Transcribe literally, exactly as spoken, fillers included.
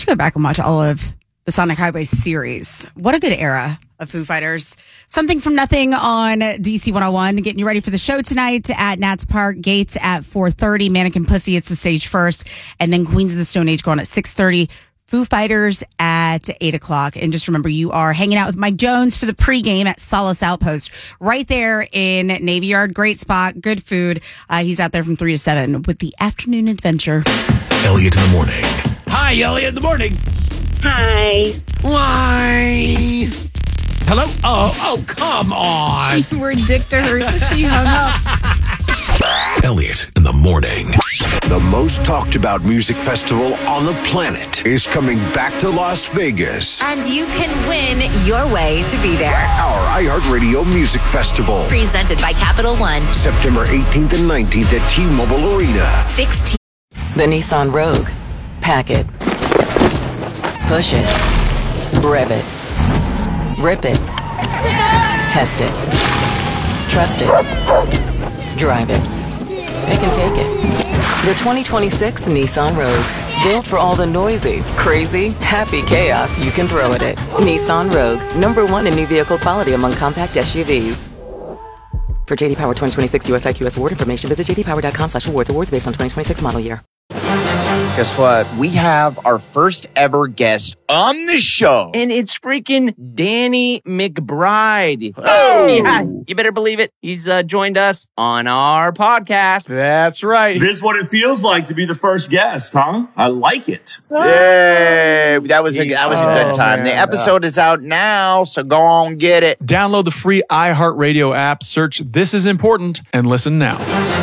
should go back and watch all of the Sonic Highway series. What a good era of Foo Fighters. Something from Nothing on D C one oh one. Getting you ready for the show tonight at Nats Park. Gates at four thirty. Mannequin Pussy, it's the stage first. And then Queens of the Stone Age going at six thirty. Foo Fighters at eight o'clock. And just remember, you are hanging out with Mike Jones for the pregame at Solace Outpost. Right there in Navy Yard. Great spot. Good food. Uh, he's out there from three to seven with the afternoon adventure. Elliot in the morning. Hi, Elliot in the morning. Hi. Why? Hello? Oh, oh, come on. You were a dick to her, so she hung up. Elliot in the morning. The most talked about music festival on the planet is coming back to Las Vegas. And you can win your way to be there. Our iHeartRadio Music Festival. Presented by Capital One. September eighteenth and nineteenth at T-Mobile Arena. sixteen The Nissan Rogue. Pack it. Push it. Rev it. Rip it. Test it. Trust it. Drive it. Pick and take it. The twenty twenty-six Nissan Rogue. Built for all the noisy, crazy, happy chaos you can throw at it. Nissan Rogue. Number one in new vehicle quality among compact S U Vs. For J D Power twenty twenty-six U S I Q S award information, visit j d power dot com slash awards. Awards based on twenty twenty-six model year. Guess what? We have our first ever guest on the show. And it's freaking Danny McBride. Oh! Yeah, you better believe it. He's uh, joined us on our podcast. That's right. This is what it feels like to be the first guest, huh? I like it. Yay! That was a, that was a good Oh, time. man. The episode is out now, so go on get it. Download the free iHeartRadio app, search This Is Important, and listen now.